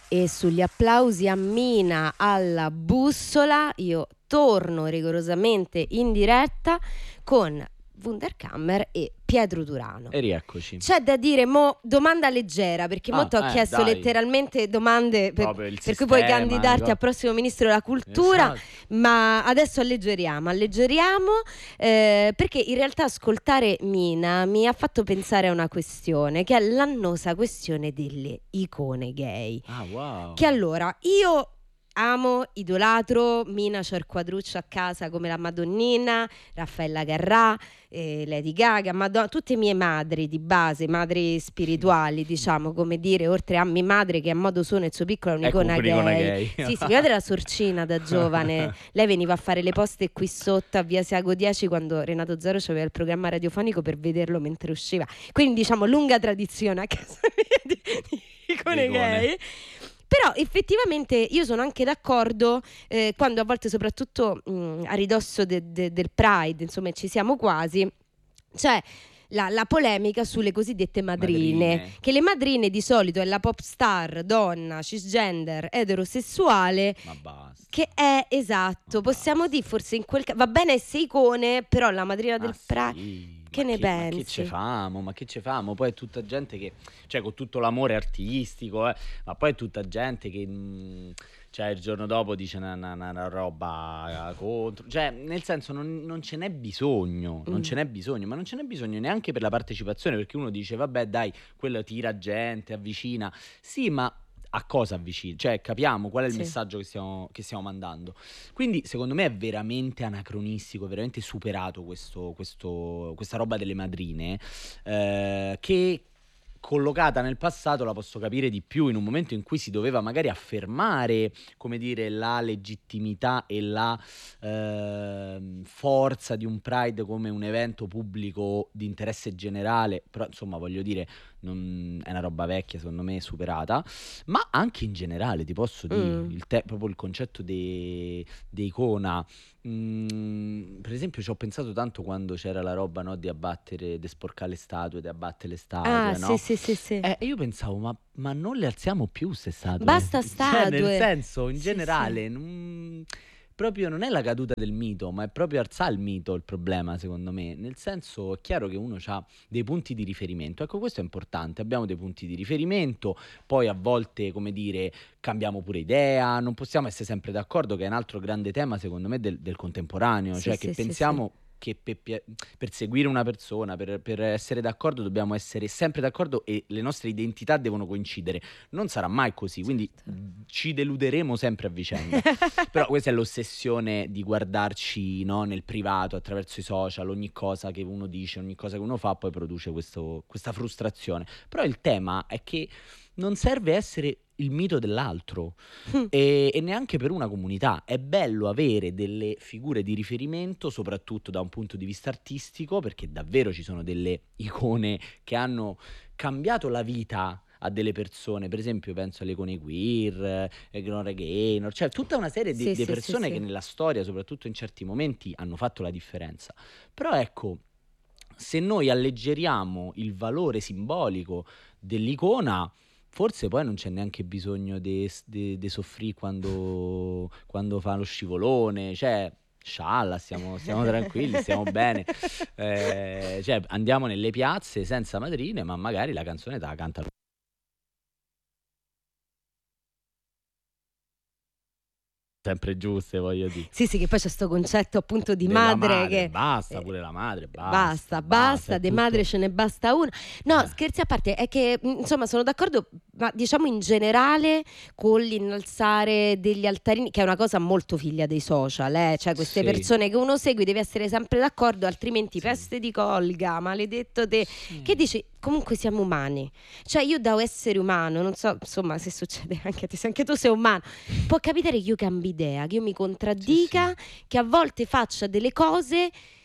E sugli applausi a Mina alla bussola io torno rigorosamente in diretta con Wunderkammer e Pietro Turano. E rieccoci. C'è da dire, domanda leggera, perché mo ti ho chiesto dai. letteralmente domande per sistema, cui puoi candidarti a prossimo ministro della cultura, esatto. ma adesso alleggeriamo, perché in realtà ascoltare Mina mi ha fatto pensare a una questione, che è l'annosa questione delle icone gay. Wow. Che allora, io amo, idolatro, Mina c'ha il quadruccio a casa come la Madonnina, Raffaella Carrà, Lady Gaga, tutte mie madri di base, madri spirituali, diciamo, come dire, oltre a mia madre che a modo suo nel suo piccolo è un'icona gay. Sì, mia madre era sorcina da giovane, lei veniva a fare le poste qui sotto a via Siago 10 quando Renato Zero c'aveva il programma radiofonico per vederlo mentre usciva, quindi diciamo lunga tradizione a casa mia di icone gay. Però effettivamente io sono anche d'accordo quando a volte, soprattutto a ridosso del Pride, insomma ci siamo quasi, cioè la polemica sulle cosiddette madrine, che le madrine di solito è la pop star, donna, cisgender, eterosessuale, ma basta. Che è esatto, possiamo dire forse in quel caso va bene essere icone, però la madrina del Pride... Che ne pensi? Ma che ce famo? Poi è tutta gente che, cioè con tutto l'amore artistico, ma poi è tutta gente che cioè il giorno dopo dice una roba contro, cioè nel senso non ce n'è bisogno, ma non ce n'è bisogno neanche per la partecipazione, perché uno dice vabbè dai, quello tira gente, avvicina, sì, ma a cosa avvicina? Cioè capiamo qual è il messaggio che stiamo mandando. Quindi secondo me è veramente anacronistico, veramente superato questa roba delle madrine, che collocata nel passato la posso capire di più, in un momento in cui si doveva magari affermare, come dire, la legittimità e la forza di un Pride come un evento pubblico di interesse generale, però insomma voglio dire è una roba vecchia, secondo me superata, ma anche in generale ti posso dire proprio il concetto di icona. Per esempio ci ho pensato tanto quando c'era la roba, no, di abbattere, di sporcare le statue, di abbattere le statue, no? Sì. E io pensavo, ma non le alziamo più queste statue? Basta statue. Cioè, nel senso, in generale, proprio non è la caduta del mito, ma è proprio alzare il mito il problema, secondo me. Nel senso, è chiaro che uno ha dei punti di riferimento. Ecco, questo è importante. Abbiamo dei punti di riferimento, poi a volte, come dire, cambiamo pure idea, non possiamo essere sempre d'accordo, che è un altro grande tema, secondo me, del contemporaneo. Cioè che pensiamo che per seguire una persona, per essere d'accordo, dobbiamo essere sempre d'accordo e le nostre identità devono coincidere. Non sarà mai così, quindi ci deluderemo sempre a vicenda. Però questa è l'ossessione di guardarci, no, nel privato, attraverso i social, ogni cosa che uno dice, ogni cosa che uno fa poi produce questa frustrazione. Però il tema è che non serve essere il mito dell'altro e neanche per una comunità. È bello avere delle figure di riferimento, soprattutto da un punto di vista artistico, perché davvero ci sono delle icone che hanno cambiato la vita a delle persone. Per esempio penso alle icone queer, Gloria Gaynor, cioè tutta una serie di persone che nella storia, soprattutto in certi momenti, hanno fatto la differenza. Però ecco, se noi alleggeriamo il valore simbolico dell'icona, forse poi non c'è neanche bisogno di soffrire quando fa lo scivolone, cioè scialla, stiamo tranquilli, stiamo bene, cioè andiamo nelle piazze senza madrine, ma magari la canzone te la canta sempre giuste, voglio dire. Sì, che poi c'è sto concetto appunto di madre che... Basta, pure la madre, basta, di madre ce ne basta una. No, scherzi a parte, è che insomma sono d'accordo, ma diciamo in generale con l'innalzare degli altarini, che è una cosa molto figlia dei social, cioè queste persone che uno segue deve essere sempre d'accordo, altrimenti peste di colga, maledetto te, che dici... Comunque siamo umani, cioè io da essere umano, non so insomma se succede anche a te, se anche tu sei umano, può capitare che io cambi idea, che io mi contraddica, che a volte faccia delle cose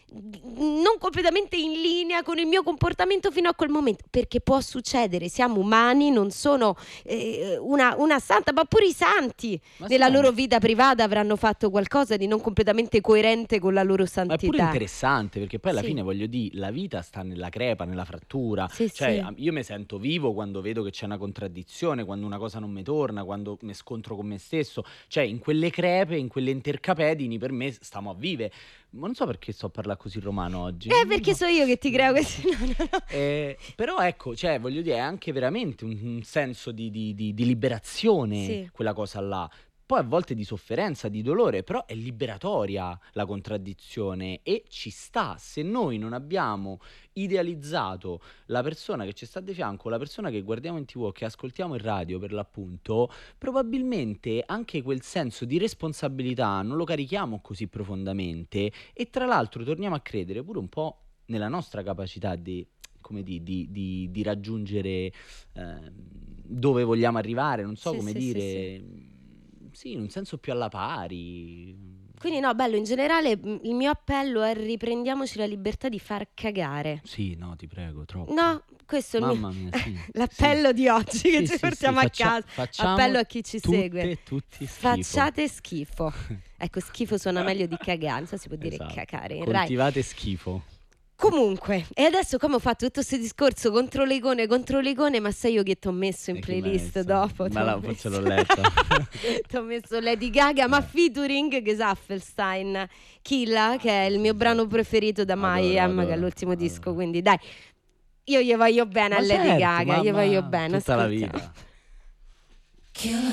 non completamente in linea con il mio comportamento fino a quel momento, perché può succedere, siamo umani, non sono una santa, ma pure i santi Ma nella sai, loro vita privata avranno fatto qualcosa di non completamente coerente con la loro ma è pure santità. interessante perché poi alla Sì, fine voglio dire, la vita sta nella crepa, nella frattura. sì, Cioè, sì. io mi sento vivo quando vedo che c'è una contraddizione, quando una cosa non mi torna, quando mi scontro con me stesso. Cioè, in quelle crepe, in quelle intercapedini, per me stiamo a vive. Ma non so perché sto a parlare così romano oggi, non lo Perché so. so io che ti creo questi... No, no, no. Però ecco, cioè, voglio dire, è anche veramente un senso di liberazione Sì. quella cosa là. Poi a volte di sofferenza, di dolore, però è liberatoria la contraddizione e ci sta. Se noi non abbiamo idealizzato la persona che ci sta di fianco, la persona che guardiamo in TV, che ascoltiamo in radio per l'appunto, probabilmente anche quel senso di responsabilità non lo carichiamo così profondamente e tra l'altro torniamo a credere pure un po' nella nostra capacità di, come di raggiungere dove vogliamo arrivare, non so Sì, come sì, sì, sì. dire, sì, in un senso più alla pari. Quindi no, bello, in generale il mio appello è riprendiamoci la libertà di far cagare. Sì, no, ti prego, troppo. No, questo è il mio Mamma mia, sì, sì. l'appello di oggi che Sì, ci sì, sì, portiamo a casa. facciamo Appello a chi ci segue. tutti schifo. Facciate schifo. Ecco, schifo suona meglio di cagare, non so se si può dire Esatto. cacare in Rai. Coltivate schifo. Comunque, e adesso come ho fatto tutto questo discorso contro l'icone, ma sai io che ti ho messo in E chi m'hai playlist messo? dopo? Ma la, forse l'ho letta. Ti ho messo Lady Gaga, ma Eh. featuring Gesaffelstein, Killa, che è il mio brano preferito da Adoro, Mayhem, che è adoro, l'ultimo disco, adoro. quindi dai, io gli voglio bene a Ma Lady certo, Gaga, gli voglio ma bene, tutta la ascoltiamo. vita.